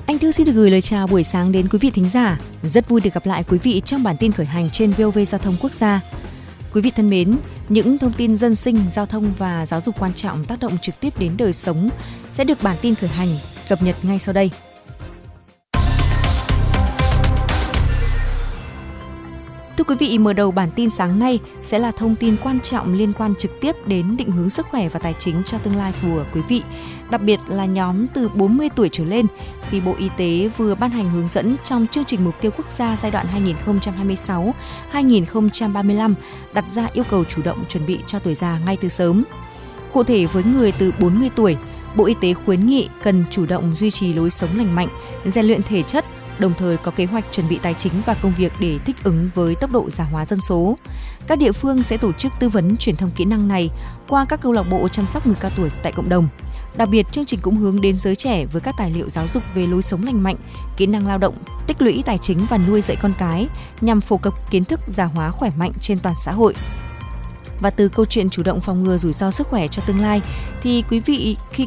Anh Thư xin được gửi lời chào buổi sáng đến quý vị thính giả. Rất vui được gặp lại quý vị trong bản tin khởi hành trên VOV Giao thông Quốc gia. Quý vị thân mến, những thông tin dân sinh, giao thông và giáo dục quan trọng tác động trực tiếp đến đời sống sẽ được bản tin khởi hành cập nhật ngay sau đây. Thưa quý vị, mở đầu bản tin sáng nay sẽ là thông tin quan trọng liên quan trực tiếp đến định hướng sức khỏe và tài chính cho tương lai của quý vị, đặc biệt là nhóm từ 40 tuổi trở lên, khi Bộ Y tế vừa ban hành hướng dẫn trong chương trình mục tiêu quốc gia giai đoạn 2026-2035 đặt ra yêu cầu chủ động chuẩn bị cho tuổi già ngay từ sớm. Cụ thể, với người từ 40 tuổi, Bộ Y tế khuyến nghị cần chủ động duy trì lối sống lành mạnh, rèn luyện thể chất, đồng thời có kế hoạch chuẩn bị tài chính và công việc để thích ứng với tốc độ già hóa dân số. Các địa phương sẽ tổ chức tư vấn truyền thông kỹ năng này qua các câu lạc bộ chăm sóc người cao tuổi tại cộng đồng. Đặc biệt, chương trình cũng hướng đến giới trẻ với các tài liệu giáo dục về lối sống lành mạnh, kỹ năng lao động, tích lũy tài chính và nuôi dạy con cái nhằm phổ cập kiến thức già hóa khỏe mạnh trên toàn xã hội. Và từ câu chuyện chủ động phòng ngừa rủi ro sức khỏe cho tương lai thì quý vị khi